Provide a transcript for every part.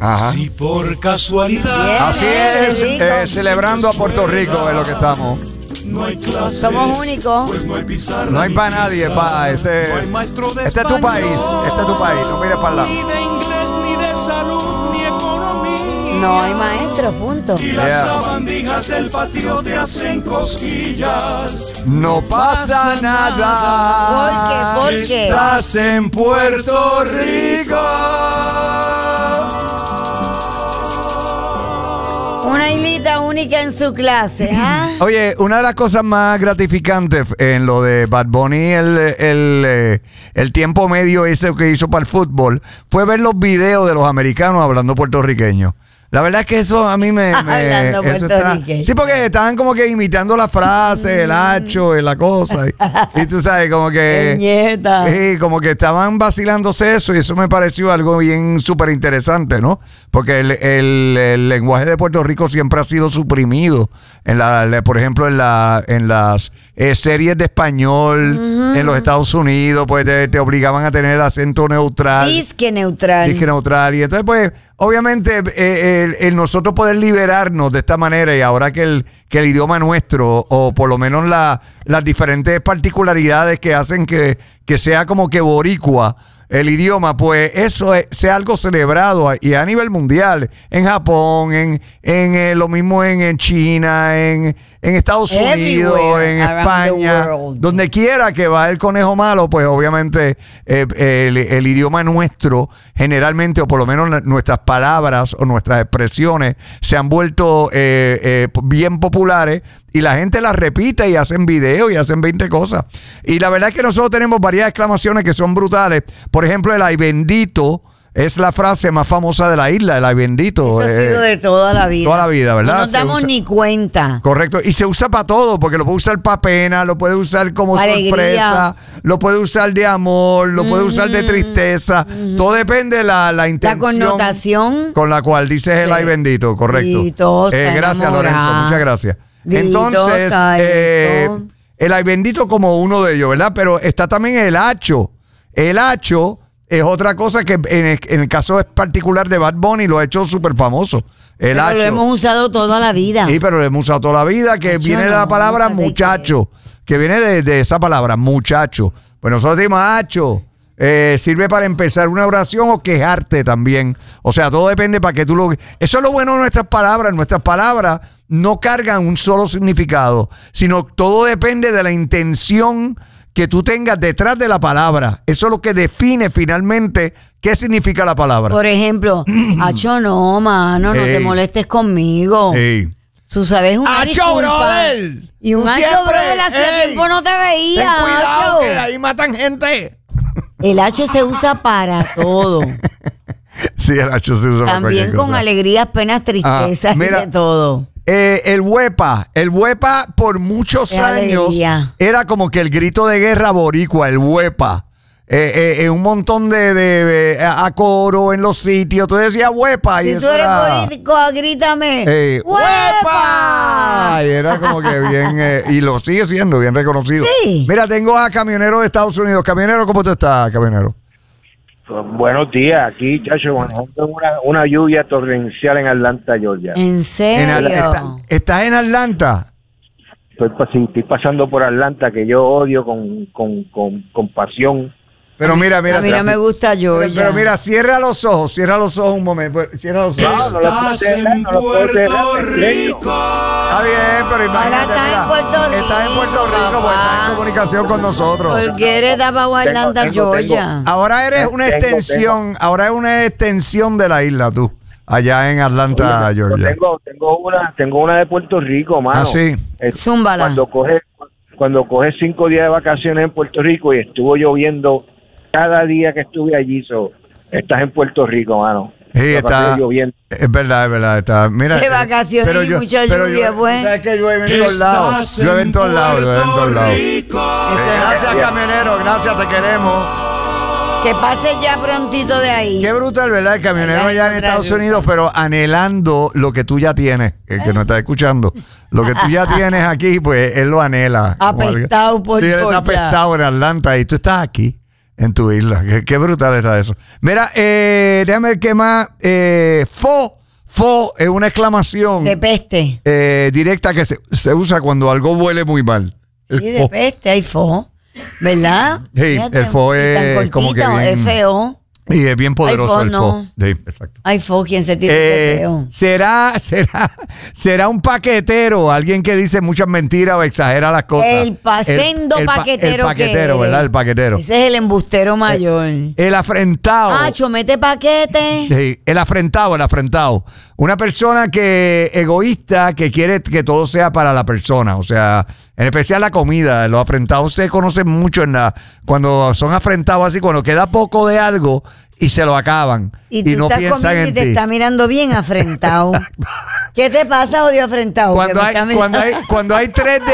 Ajá. Si por casualidad. Bien, Así es, rico. Celebrando a Puerto Rico es lo que estamos. No hay clases, Somos únicos. pues no hay pizarra. No hay ni para nadie, pizza. pa. Este No hay maestro de es tu país, este es tu país, no mires para el lado. Ni de inglés, ni de salud, ni economía. No hay maestro, punto. Y las sabandijas del patio te hacen cosquillas. No pasa nada. ¿Por qué? ¿Por qué? Estás en Puerto Rico. Una islita única en su clase, ¿ah? Oye, una de las cosas más gratificantes en lo de Bad Bunny, el tiempo medio ese que hizo para el fútbol, fue ver los videos de los americanos hablando puertorriqueño. La verdad es que eso a mí Hablando eso puertorriqueño. sí, porque estaban como que imitando la frase, el hacho, la cosa. Y tú sabes, como que... Nieta. Sí, como que estaban vacilándose eso y eso me pareció algo bien súper interesante, ¿no? Porque el lenguaje de Puerto Rico siempre ha sido suprimido. Por ejemplo, en las series de español en los Estados Unidos, pues te obligaban a tener acento neutral. Disque neutral. Disque neutral. Y entonces, pues, obviamente, el nosotros poder liberarnos de esta manera y ahora que el idioma nuestro, o por lo menos las diferentes particularidades que hacen que sea como que boricua el idioma, pues eso sea algo celebrado y a nivel mundial, en Japón, lo mismo en China, en Estados Unidos, en España, donde quiera que va el conejo malo, pues obviamente el idioma nuestro generalmente, o por lo menos nuestras palabras o nuestras expresiones se han vuelto bien populares y la gente las repite y hacen videos y hacen 20 cosas. Y la verdad es que nosotros tenemos varias exclamaciones que son brutales. Por ejemplo, el ay bendito es la frase más famosa de la isla, el ay bendito. Eso ha sido de toda la vida. Toda la vida, ¿verdad? No nos damos ni cuenta. Correcto. Y se usa para todo, porque lo puede usar para pena, lo puede usar como alegría, sorpresa, lo puede usar de amor, lo puede usar de tristeza. Todo depende de la intención. La connotación con la cual dices el ay bendito, correcto. Gracias, Lorenzo, muchas gracias. Entonces, el ay bendito como uno de ellos, ¿verdad? Pero está también el hacho. El hacho es otra cosa que en el caso particular de Bad Bunny lo ha hecho súper famoso. El hacho. Lo hemos usado toda la vida. Sí, pero lo hemos usado toda la vida, que viene de la palabra muchacho, que viene de esa palabra, muchacho. Pues nosotros decimos hacho. Sirve para empezar una oración o quejarte también. O sea, todo depende para que tú lo... Eso es lo bueno de nuestras palabras. Nuestras palabras no cargan un solo significado, sino todo depende de la intención que tú tengas detrás de la palabra. Eso es lo que define finalmente qué significa la palabra. Por ejemplo, hacho no, mano, no te molestes conmigo. Tú sabes una ¡Acho, disculpa. brother! Y un hacho, brother, hace tiempo no te veía. Ten cuidado, hacho. que ahí matan gente. El hacho se usa para todo. Sí, el hacho se usa para También con cosa. alegrías, penas, tristezas y de todo. El huepa por muchos años era como que el grito de guerra boricua, el huepa. Un montón de coro en los sitios. Tú decías huepa. Si y tú eso eres era, boricua, grítame. ¡Huepa! Y era como que bien, y lo sigue siendo bien reconocido. Sí. Mira, tengo a Camionero de Estados Unidos. Camionero, ¿cómo tú estás, Camionero? Buenos días, aquí, chacho, una lluvia torrencial en Atlanta, Georgia. ¿En serio? ¿Estás en Atlanta? Estoy pasando por Atlanta, que yo odio con pasión. Pero mira, A mí no me gusta Georgia. Pero mira, cierra los ojos un momento. Cierra los ojos. Estás en Puerto Rico. Está bien, pero imagínate. Ahora estás en Puerto Rico. Estás en Puerto Rico, pues estás en comunicación con nosotros. Porque eres de Atlanta, Georgia. Ahora eres una extensión, ahora es una extensión de la isla, tú. Allá en Atlanta, Georgia. Tengo una de Puerto Rico, mano. Ah, sí. Zúmbala. Cuando coges 5 días de vacaciones en Puerto Rico y estuvo lloviendo cada día que estuve allí, estás en Puerto Rico, mano. Sí, está lloviendo. Es verdad, está. Mira, de vacaciones y mucha lluvia, pues. ¿Sabes que llueve en todos lados? Llueve en todos lados. Gracias, Camionero, gracias, te queremos. Que pase ya prontito de ahí. Qué brutal, ¿verdad? El camionero allá en Estados Unidos, pero anhelando lo que tú ya tienes, el que no está escuchando. Lo que tú ya tienes aquí, pues él lo anhela. Apestado por Georgia. Sí, él está apestado en Atlanta y tú estás aquí. en tu isla. Qué brutal está eso. Mira, déjame ver qué más. Fo es una exclamación. De peste. Directa que se usa cuando algo huele muy mal. Sí, de peste, hay fo. ¿Verdad? Sí, Fíjate, el fo es como que bien, F-O. Y es bien poderoso el fo. Sí, exacto. Hay fo, ¿quién se tiene feo? ¿Será un paquetero? Alguien que dice muchas mentiras o exagera las cosas. El paquetero. El paquetero, ¿verdad? El paquetero. Ese es el embustero mayor. El afrentado. Acho, mete paquete. Sí, el afrentado. Una persona egoísta que quiere que todo sea para la persona. O sea, en especial la comida. Los afrentados se conocen mucho cuando son afrentados así, cuando queda poco de algo y se lo acaban. Y tú no estás piensan comiendo en y te ti. está mirando bien afrentado. ¿Qué te pasa, odio afrentado? Cuando hay tres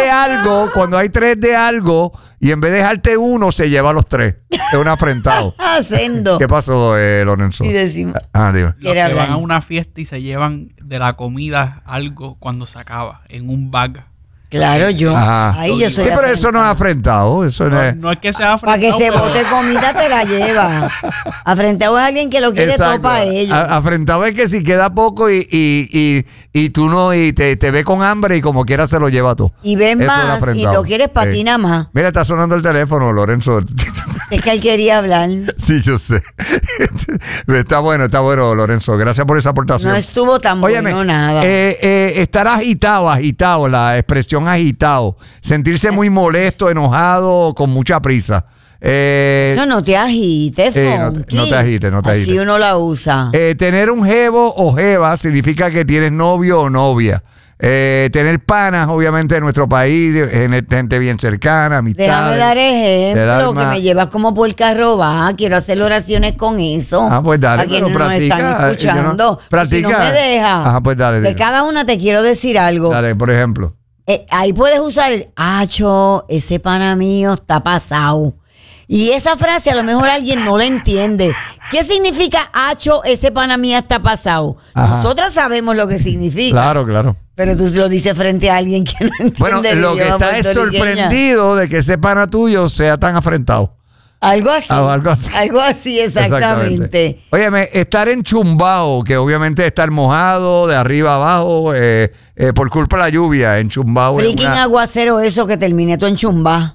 de algo y en vez de dejarte uno, se lleva los tres. Es un afrentado. Haciendo. ¿Qué pasó, Lorenzo? Y decimos. Dime. Los que van a una fiesta y se llevan de la comida algo cuando se acaba, en un bag. Claro, yo. Ajá. Ahí yo soy. Sí, pero eso no es afrentado. Eso no es. No es que sea Para afrentado. que se bote comida te la lleva. Afrentado es alguien que lo quiere todo para ellos. Afrentado es que si queda poco y tú no, y te ve con hambre y como quiera se lo lleva todo. Y ves Eso es más y afrentado. lo quieres para ti nada más. Mira, está sonando el teléfono, Lorenzo. Es que él quería hablar. Sí, yo sé. Está bueno, Lorenzo. Gracias por esa aportación. No estuvo tan bueno nada. Estar agitado, la expresión agitado. Sentirse muy molesto, enojado, con mucha prisa. No, no te agites, Fonky. no te agites. Así uno la usa. Tener un jevo o jeva significa que tienes novio o novia. Tener panas, obviamente, en nuestro país, gente bien cercana, amistades. Déjame dar ejemplo, que me llevas como por el carro va. Quiero hacer oraciones con eso. Pues dale, a quienes nos están escuchando. Practica. Si no me deja. Pues dale. De cada una te quiero decir algo. Dale, por ejemplo. Ahí puedes usar el acho, ese pana mío está pasado. Y esa frase a lo mejor alguien no la entiende. ¿Qué significa acho, ese pana mío está pasado? Ajá. Nosotros sabemos lo que significa. Claro. Pero tú se lo dices frente a alguien que no entiende. Bueno, lo que está es sorprendido de que ese pana tuyo sea tan afrentado. Algo así. Algo así, exactamente. Óyeme, estar enchumbado, que obviamente estar mojado de arriba abajo por culpa de la lluvia, enchumbado. Freaking aguacero eso que termine tú enchumbado.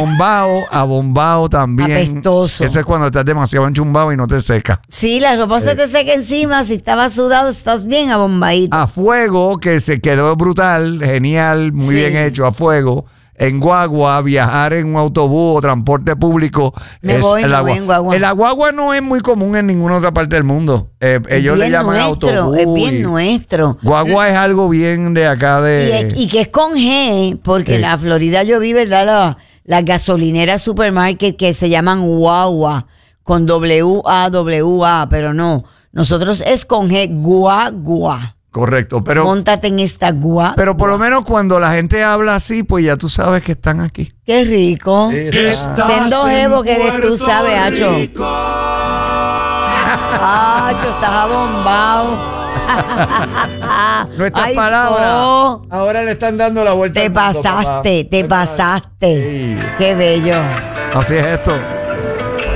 Abombado también. Apestoso. Eso es cuando estás demasiado enchumbado y no te seca. Sí, la ropa se te seca encima. Si estabas sudado, estás bien abombadito. A fuego, que se quedó brutal, genial, muy bien hecho, a fuego. En guagua, viajar en un autobús o transporte público. En guagua. El guagua no es muy común en ninguna otra parte del mundo. Ellos le llaman autobús. Es bien nuestro. Guagua es algo bien de acá de... Y que es con G, porque en la Florida yo vi, ¿verdad? Las gasolineras supermarket que se llaman guagua, con W-A-W-A, pero no. Nosotros es con G, guagua. Correcto, pero... Móntate en esta guagua. Pero por lo menos cuando la gente habla así, pues ya tú sabes que están aquí. Qué rico. Siendo jevo que eres tú, sabes, Acho. Acho, estás abombado. Nuestras palabras ahora le están dando la vuelta. Te pasaste. Sí. Qué bello. Así es esto.